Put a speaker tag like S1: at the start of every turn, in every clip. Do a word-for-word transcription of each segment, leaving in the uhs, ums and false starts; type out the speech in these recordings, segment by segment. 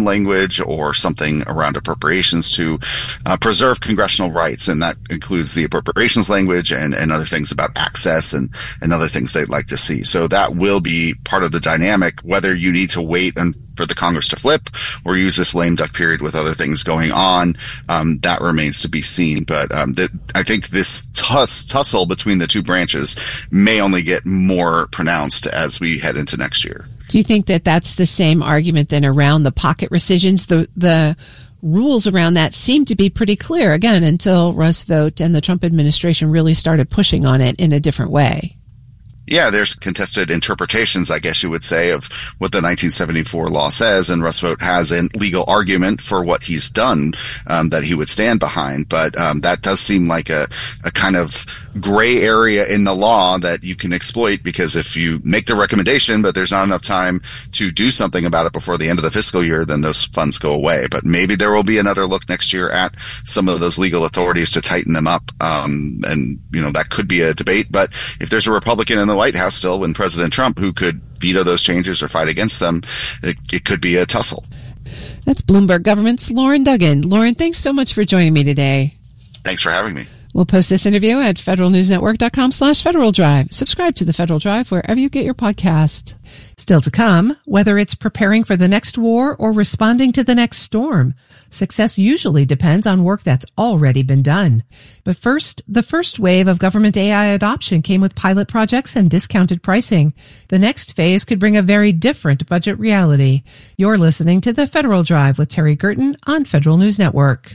S1: language or something around appropriations to uh, preserve congressional rights. And that includes the appropriations language and, and other things about access and, and other things they'd like to see. So that will be part of the dynamic, whether you need to wait and for the Congress to flip or use this lame duck period with other things going on. Um, that remains to be seen. But um, th- I think this tuss- tussle between the two branches may only get more pronounced as we head into next year.
S2: Do you think that that's the same argument then around the pocket rescissions? The, the rules around that seem to be pretty clear, again, until Russ Vought and the Trump administration really started pushing on it in a different way.
S1: Yeah, there's contested interpretations, I guess you would say, of what the nineteen seventy-four law says, and Russ Vought has a legal argument for what he's done um, that he would stand behind. But um, that does seem like a, a kind of gray area in the law that you can exploit, because if you make the recommendation but there's not enough time to do something about it before the end of the fiscal year, then those funds go away. But maybe there will be another look next year at some of those legal authorities to tighten them up. Um, and, you know, that could be a debate. But if there's a Republican in the White House still, when President Trump, who could veto those changes or fight against them, it, it could be a tussle.
S2: That's Bloomberg Government's Lauren Duggan. Lauren, thanks so much for joining me today.
S1: Thanks for having me.
S2: We'll post this interview at federalnewsnetwork.com slash Federal Drive. Subscribe to the Federal Drive wherever you get your podcast. Still to come, whether it's preparing for the next war or responding to the next storm, success usually depends on work that's already been done. But first, the first wave of government A I adoption came with pilot projects and discounted pricing. The next phase could bring a very different budget reality. You're listening to the Federal Drive with Terry Gerton on Federal News Network.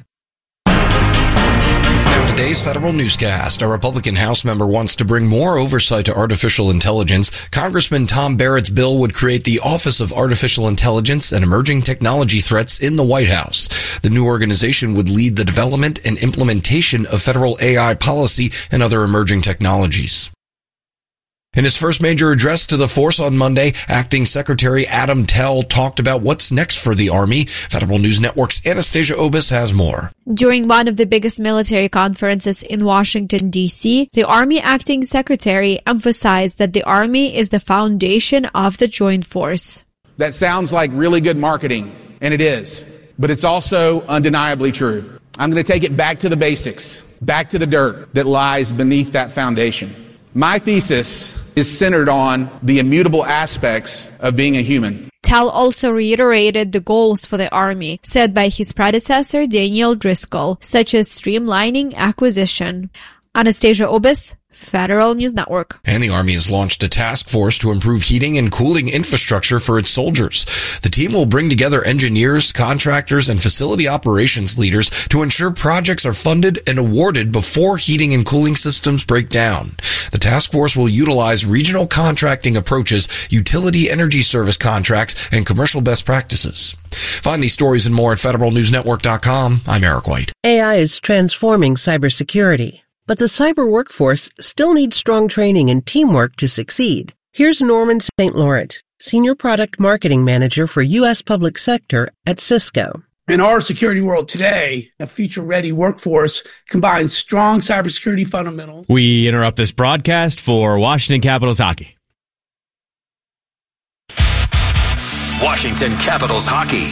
S3: Now, today's Federal Newscast. A Republican House member wants to bring more oversight to artificial intelligence. Congressman Tom Barrett's bill would create the Office of Artificial Intelligence and Emerging Technology Threats in the White House. The new organization would lead the development and implementation of federal A I policy and other emerging technologies. In his first major address to the force on Monday, Acting Secretary Adam Tell talked about what's next for the Army. Federal News Network's Anastasia Obis has more.
S4: During one of the biggest military conferences in Washington, D C, the Army Acting Secretary emphasized that the Army is the foundation of the joint force.
S5: That sounds like really good marketing, and it is, but it's also undeniably true. I'm going to take it back to the basics, back to the dirt that lies beneath that foundation. My thesis is centered on the immutable aspects of being a human.
S4: Tell also reiterated the goals for the Army set by his predecessor Daniel Driscoll, such as streamlining acquisition. Anastasia Obis, Federal News Network.
S3: And the Army has launched a task force to improve heating and cooling infrastructure for its soldiers. The team will bring together engineers, contractors, and facility operations leaders to ensure projects are funded and awarded before heating and cooling systems break down. The task force will utilize regional contracting approaches, utility energy service contracts, and commercial best practices. Find these stories and more at federal news network dot com. I'm Eric White.
S6: A I is transforming cybersecurity, but the cyber workforce still needs strong training and teamwork to succeed. Here's Norman Saint Laurent, Senior Product Marketing Manager for U S Public Sector at Cisco.
S7: In our security world today, a future-ready workforce combines strong cybersecurity fundamentals.
S8: We interrupt this broadcast for Washington Capitals hockey.
S9: Washington Capitals hockey